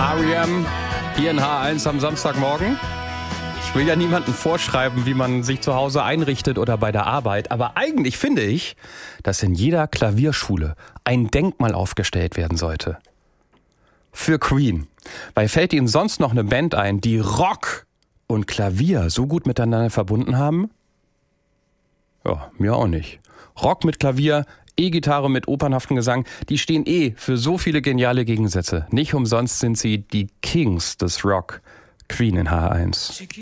R.E.M. hier in H1 am Samstagmorgen. Ich will ja niemandem vorschreiben, wie man sich zu Hause einrichtet oder bei der Arbeit, aber eigentlich finde ich, dass in jeder Klavierschule ein Denkmal aufgestellt werden sollte. Für Queen. Weil fällt Ihnen sonst noch eine Band ein, die Rock und Klavier so gut miteinander verbunden haben? Ja, mir auch nicht. Rock mit Klavier, E-Gitarre mit opernhaftem Gesang, die stehen für so viele geniale Gegensätze. Nicht umsonst sind sie die Kings des Rock. Queen in H1.